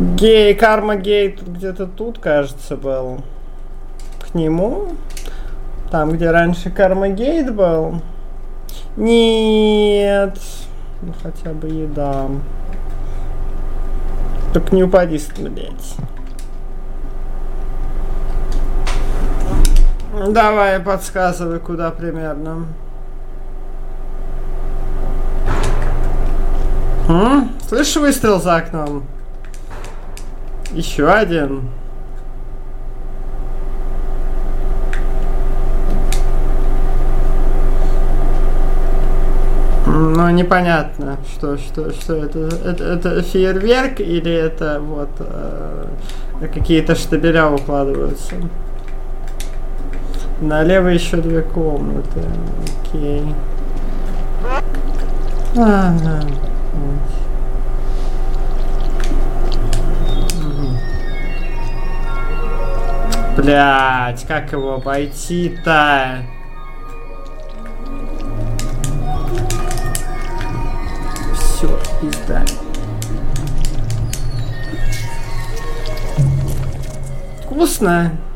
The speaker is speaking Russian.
Карма Гейт где-то тут, кажется, был. К нему? Там, где раньше Карма Гейт был? Нет. Ну хотя бы еда. Только не упади, блять. Давай, подсказывай, куда примерно. Слышишь выстрел за окном? Еще один. Ну, непонятно, что это фейерверк или это вот какие-то штабеля укладываются. Налево еще 2 комнаты. Окей. Ага. Блять, как его обойти-то? Все, пизда. Вкусно.